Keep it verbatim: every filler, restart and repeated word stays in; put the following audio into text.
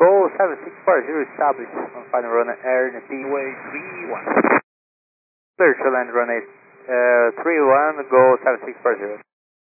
Go seven six four zero established on final runway air in P. Way three one. Clear to land runway uh, three one, go seven six four zero.